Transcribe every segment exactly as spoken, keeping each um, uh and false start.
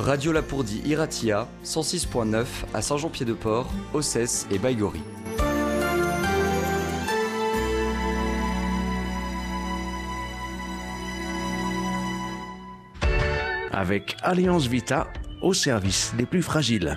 Radio Lapourdie Iratia, cent six point neuf à Saint-Jean-Pied-de-Port, Ossès et Baïgorry. Avec Alliance Vita, au service des plus fragiles.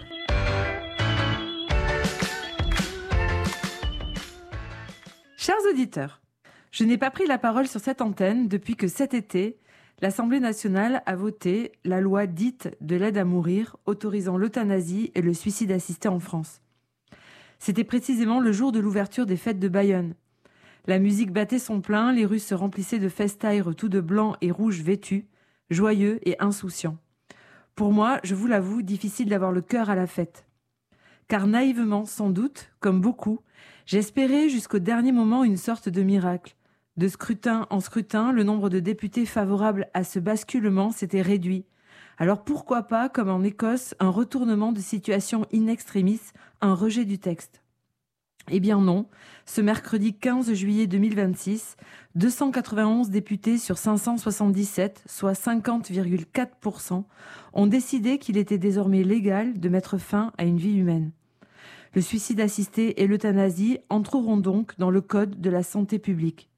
Chers auditeurs, je n'ai pas pris la parole sur cette antenne depuis que cet été, l'Assemblée nationale a voté la loi dite de l'aide à mourir, autorisant l'euthanasie et le suicide assisté en France. C'était précisément le jour de l'ouverture des fêtes de Bayonne. La musique battait son plein, les rues se remplissaient de festaires tout de blanc et rouge vêtus, joyeux et insouciants. Pour moi, je vous l'avoue, difficile d'avoir le cœur à la fête. Car naïvement, sans doute, comme beaucoup, j'espérais jusqu'au dernier moment une sorte de miracle. De scrutin en scrutin, le nombre de députés favorables à ce basculement s'était réduit. Alors pourquoi pas, comme en Écosse, un retournement de situation in extremis, un rejet du texte ? Eh bien non, ce mercredi quinze juillet deux mille vingt-six, deux cent quatre-vingt-onze députés sur cinq cent soixante-dix-sept, soit cinquante virgule quatre pour cent, ont décidé qu'il était désormais légal de mettre fin à une vie humaine. Le suicide assisté et l'euthanasie entreront donc dans le Code de la santé publique.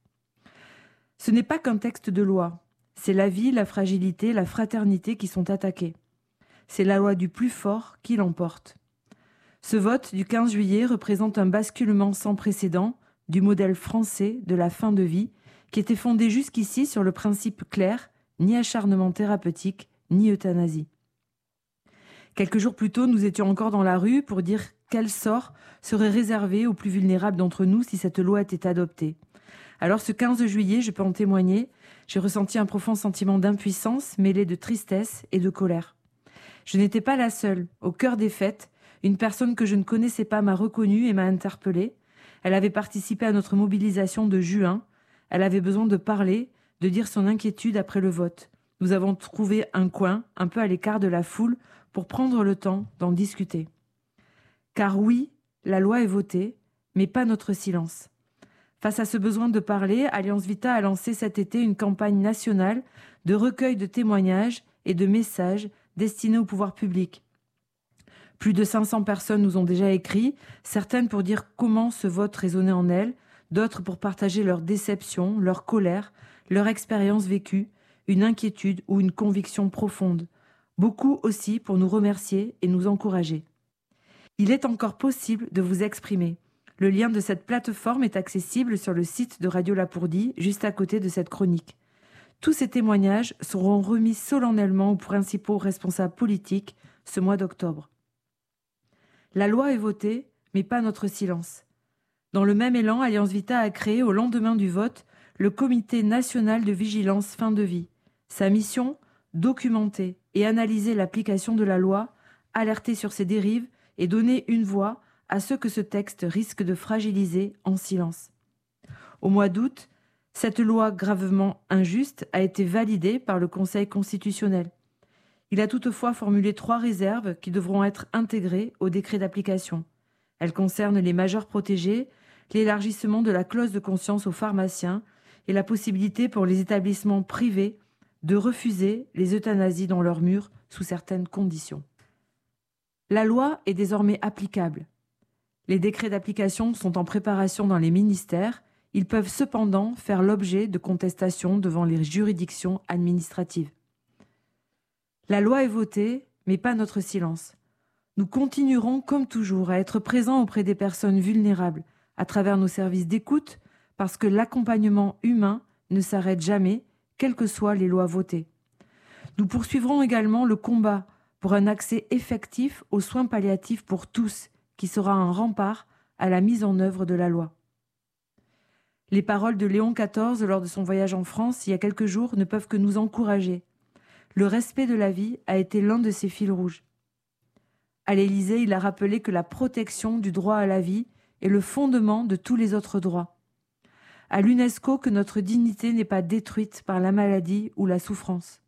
Ce n'est pas qu'un texte de loi, c'est la vie, la fragilité, la fraternité qui sont attaquées. C'est la loi du plus fort qui l'emporte. Ce vote du quinze juillet représente un basculement sans précédent du modèle français de la fin de vie qui était fondé jusqu'ici sur le principe clair, ni acharnement thérapeutique, ni euthanasie. Quelques jours plus tôt, nous étions encore dans la rue pour dire quel sort serait réservé aux plus vulnérables d'entre nous si cette loi était adoptée. Alors ce quinze juillet, je peux en témoigner, j'ai ressenti un profond sentiment d'impuissance mêlé de tristesse et de colère. Je n'étais pas la seule. Au cœur des fêtes, une personne que je ne connaissais pas m'a reconnue et m'a interpellée. Elle avait participé à notre mobilisation de juin. Elle avait besoin de parler, de dire son inquiétude après le vote. Nous avons trouvé un coin, un peu à l'écart de la foule, pour prendre le temps d'en discuter. Car oui, la loi est votée, mais pas notre silence. Face à ce besoin de parler, Alliance Vita a lancé cet été une campagne nationale de recueil de témoignages et de messages destinés au pouvoir public. Plus de cinq cents personnes nous ont déjà écrit, certaines pour dire comment ce vote résonnait en elles, d'autres pour partager leur déception, leur colère, leur expérience vécue, une inquiétude ou une conviction profonde. Beaucoup aussi pour nous remercier et nous encourager. Il est encore possible de vous exprimer. Le lien de cette plateforme est accessible sur le site de Radio Lapourdie, juste à côté de cette chronique. Tous ces témoignages seront remis solennellement aux principaux responsables politiques ce mois d'octobre. La loi est votée, mais pas notre silence. Dans le même élan, Alliance Vita a créé, au lendemain du vote, le Comité national de vigilance fin de vie. Sa mission ? Documenter et analyser l'application de la loi, alerter sur ses dérives et donner une voix à ceux que ce texte risque de fragiliser en silence. Au mois d'août, cette loi gravement injuste a été validée par le Conseil constitutionnel. Il a toutefois formulé trois réserves qui devront être intégrées au décret d'application. Elles concernent les majeurs protégés, l'élargissement de la clause de conscience aux pharmaciens et la possibilité pour les établissements privés de refuser les euthanasies dans leurs murs sous certaines conditions. La loi est désormais applicable. Les décrets d'application sont en préparation dans les ministères. Ils peuvent cependant faire l'objet de contestations devant les juridictions administratives. La loi est votée, mais pas notre silence. Nous continuerons, comme toujours, à être présents auprès des personnes vulnérables, à travers nos services d'écoute, parce que l'accompagnement humain ne s'arrête jamais, quelles que soient les lois votées. Nous poursuivrons également le combat pour un accès effectif aux soins palliatifs pour tous, qui sera un rempart à la mise en œuvre de la loi. Les paroles de Léon quatorze lors de son voyage en France il y a quelques jours ne peuvent que nous encourager. Le respect de la vie a été l'un de ses fils rouges. À l'Élysée, il a rappelé que la protection du droit à la vie est le fondement de tous les autres droits. À l'UNESCO, que notre dignité n'est pas détruite par la maladie ou la souffrance.